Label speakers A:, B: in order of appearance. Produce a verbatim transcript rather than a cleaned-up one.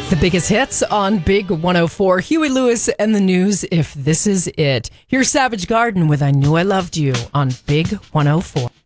A: The biggest hits on Big one oh four. Huey Lewis and the News, If This Is It. Here's Savage Garden with I Knew I Loved You on Big one oh four.